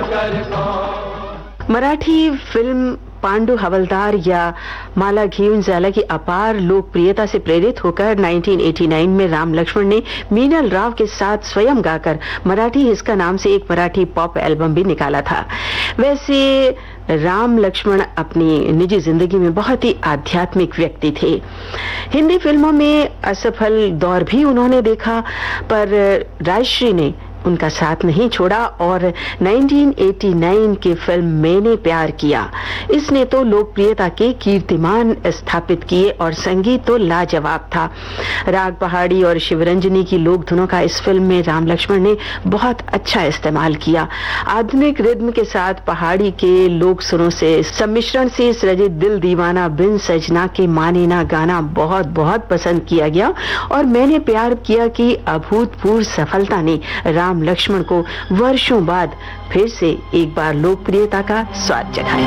Marathi film Pandu हवलदार या माला घेऊन जाला की अपार लोकप्रियता से प्रेरित होकर 1989 में राम लक्ष्मण ने मीनल राव के साथ स्वयं गाकर मराठी हिस्का नाम से एक मराठी पॉप एल्बम भी निकाला था। वैसे राम लक्ष्मण अपनी निजी जिंदगी में बहुत ही आध्यात्मिक व्यक्ति थे। हिंदी फिल्मों में असफल दौर भी उन्होंने देखा, पर राजश्री ने उनका साथ नहीं छोड़ा और 1989 की फिल्म मैंने प्यार किया, इसने तो लोकप्रियता के कीर्तिमान स्थापित किए और संगीत तो लाजवाब था। राग पहाड़ी और शिवरंजनी की लोक धुनों का इस फिल्म में राम लक्ष्मण ने बहुत अच्छा इस्तेमाल किया। आधुनिक रिद्म के साथ पहाड़ी के लोक सुरों से सम्मिश्रण से सृजित दिल दीवाना बिन सजना के माने ना गाना बहुत बहुत पसंद किया गया और मैंने प्यार किया कि अभूतपूर्व सफलता ने राम लक्ष्मण को वर्षों बाद फिर से एक बार लोकप्रियता का स्वाद चखाया।